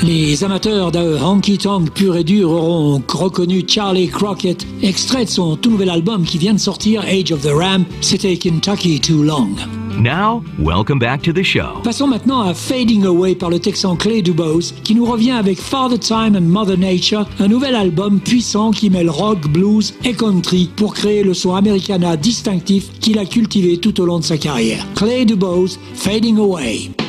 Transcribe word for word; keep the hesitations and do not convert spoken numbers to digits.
Les amateurs de honky-tonk pur et dur auront reconnu Charlie Crockett, extrait de son tout nouvel album qui vient de sortir, Age of the Ram, c'était Kentucky Too Long. Now, welcome back to the show. Passons maintenant à Fading Away par le Texan Clay Dubose, qui nous revient avec Father Time and Mother Nature, un nouvel album puissant qui mêle rock, blues et country pour créer le son americana distinctif qu'il a cultivé tout au long de sa carrière. Clay Dubose, Fading Away.